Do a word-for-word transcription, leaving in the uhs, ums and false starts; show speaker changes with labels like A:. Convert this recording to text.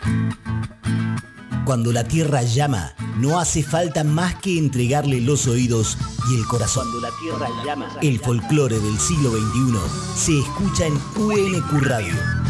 A: Cuando la tierra llama, no hace falta más que entregarle los oídos y el corazón. Cuando la tierra llama, el folclore del siglo veintiuno se escucha en U N Q Radio.